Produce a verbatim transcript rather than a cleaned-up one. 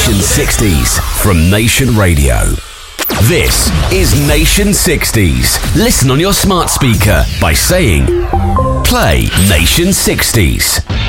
Nation sixties from Nation Radio. This is Nation sixties. Listen on your smart speaker by saying, play Nation sixties.